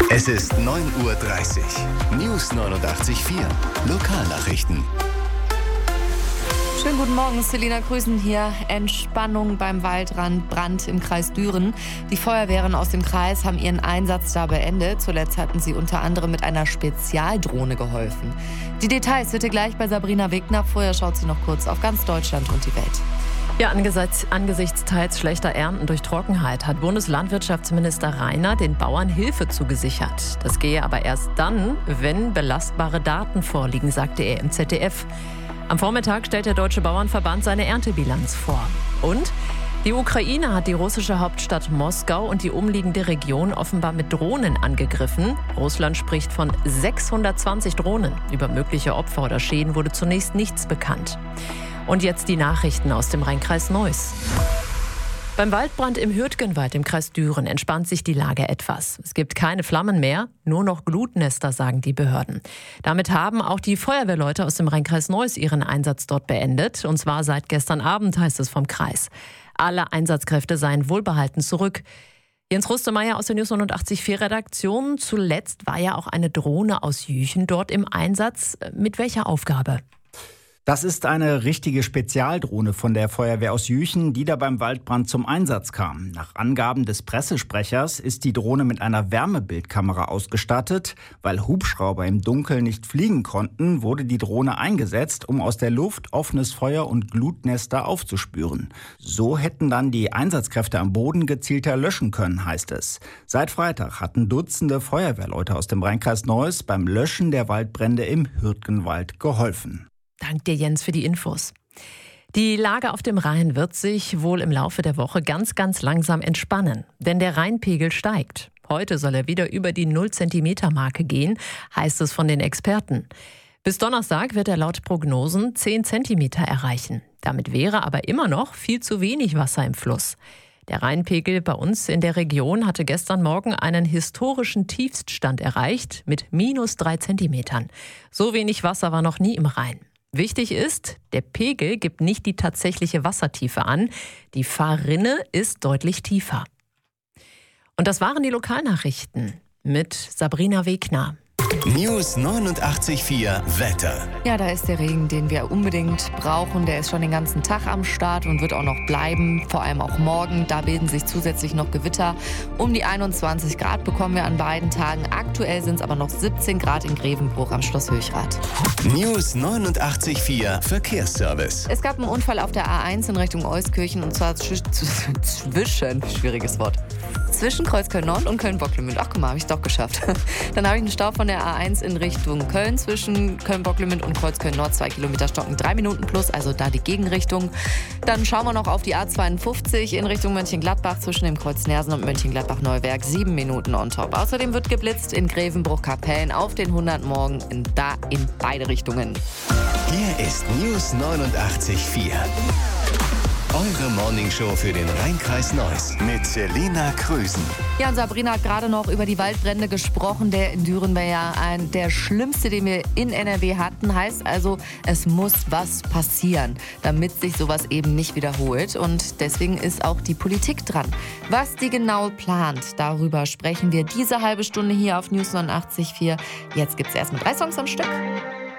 Es ist 9:30 Uhr. News 89.4. Lokalnachrichten. Schönen guten Morgen, Selina Grüßen hier. Entspannung beim Waldbrand im Kreis Düren. Die Feuerwehren aus dem Kreis haben ihren Einsatz da beendet. Zuletzt hatten sie unter anderem mit einer Spezialdrohne geholfen. Die Details bitte gleich bei Sabrina Wegner. Vorher schaut sie noch kurz auf ganz Deutschland und die Welt. Ja, angesichts teils schlechter Ernten durch Trockenheit hat Bundeslandwirtschaftsminister Rainer den Bauern Hilfe zugesichert. Das gehe aber erst dann, wenn belastbare Daten vorliegen, sagte er im ZDF. Am Vormittag stellt der Deutsche Bauernverband seine Erntebilanz vor. Und die Ukraine hat die russische Hauptstadt Moskau und die umliegende Region offenbar mit Drohnen angegriffen. Russland spricht von 620 Drohnen. Über mögliche Opfer oder Schäden wurde zunächst nichts bekannt. Und jetzt die Nachrichten aus dem Rheinkreis Neuss. Beim Waldbrand im Hürtgenwald im Kreis Düren entspannt sich die Lage etwas. Es gibt keine Flammen mehr, nur noch Glutnester, sagen die Behörden. Damit haben auch die Feuerwehrleute aus dem Rheinkreis Neuss ihren Einsatz dort beendet. Und zwar seit gestern Abend, heißt es vom Kreis. Alle Einsatzkräfte seien wohlbehalten zurück. Jens Rustemeyer aus der News 89.4 Redaktion. Zuletzt war ja auch eine Drohne aus Jüchen dort im Einsatz. Mit welcher Aufgabe? Das ist eine richtige Spezialdrohne von der Feuerwehr aus Jüchen, die da beim Waldbrand zum Einsatz kam. Nach Angaben des Pressesprechers ist die Drohne mit einer Wärmebildkamera ausgestattet. Weil Hubschrauber im Dunkeln nicht fliegen konnten, wurde die Drohne eingesetzt, um aus der Luft offenes Feuer und Glutnester aufzuspüren. So hätten dann die Einsatzkräfte am Boden gezielter löschen können, heißt es. Seit Freitag hatten Dutzende Feuerwehrleute aus dem Rheinkreis Neuss beim Löschen der Waldbrände im Hürtgenwald geholfen. Dank dir, Jens, für die Infos. Die Lage auf dem Rhein wird sich wohl im Laufe der Woche ganz langsam entspannen. Denn der Rheinpegel steigt. Heute soll er wieder über die 0-Zentimeter-Marke gehen, heißt es von den Experten. Bis Donnerstag wird er laut Prognosen 10 Zentimeter erreichen. Damit wäre aber immer noch viel zu wenig Wasser im Fluss. Der Rheinpegel bei uns in der Region hatte gestern Morgen einen historischen Tiefststand erreicht mit -3 Zentimetern. So wenig Wasser war noch nie im Rhein. Wichtig ist, der Pegel gibt nicht die tatsächliche Wassertiefe an. Die Fahrrinne ist deutlich tiefer. Und das waren die Lokalnachrichten mit Sabrina Wegner. News 89.4 Wetter. Ja, da ist der Regen, den wir unbedingt brauchen. Der ist schon den ganzen Tag am Start und wird auch noch bleiben. Vor allem auch morgen. Da bilden sich zusätzlich noch Gewitter. Um die 21 Grad bekommen wir an beiden Tagen. Aktuell sind es aber noch 17 Grad in Grevenbruch am Schloss Höchrath. News 89.4 Verkehrsservice. Es gab einen Unfall auf der A1 in Richtung Euskirchen und zwar zwischen Kreuz Köln-Nord und Köln-Bocklemünd. Ach, guck mal, habe ich es doch geschafft. Dann habe ich einen Stau von der A1 in Richtung Köln zwischen Köln-Bocklemünd und Kreuz Köln-Nord. 2 Kilometer stocken, 3 Minuten plus, also da die Gegenrichtung. Dann schauen wir noch auf die A52 in Richtung Mönchengladbach zwischen dem Kreuz Nersen und Mönchengladbach-Neuwerk. 7 Minuten on top. Außerdem wird geblitzt in Grevenbruch-Kapellen auf den 100 morgen in beide Richtungen. Hier ist News 89.4. Eure Morningshow für den Rheinkreis Neuss mit Selina Grüßen. Ja, und Sabrina hat gerade noch über die Waldbrände gesprochen. Der in Düren war ja der schlimmste, den wir in NRW hatten. Heißt also, es muss was passieren, damit sich sowas eben nicht wiederholt. Und deswegen ist auch die Politik dran. Was die genau plant, darüber sprechen wir diese halbe Stunde hier auf News 89.4. Jetzt gibt's erstmal 3 Songs am Stück.